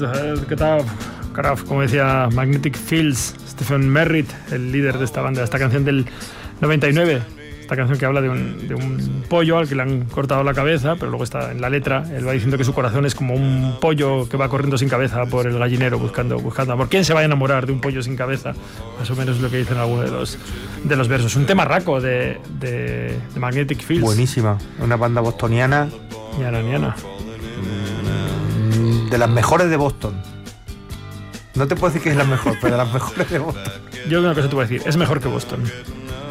como decía Magnetic Fields, Stephen Merritt, el líder de esta banda, esta canción del 99. Esta canción que habla de un pollo al que le han cortado la cabeza, pero luego está en la letra, él va diciendo que su corazón es como un pollo que va corriendo sin cabeza por el gallinero buscando amor. ¿Quién se va a enamorar de un pollo sin cabeza? Más o menos es lo que dicen algunos de los versos. Un tema raco de Magnetic Fields. Buenísima, una banda bostoniana. Niana. De las mejores de Boston. No te puedo decir que es la mejor, pero de las mejores de Boston. Yo una cosa te voy a decir, es mejor que Boston.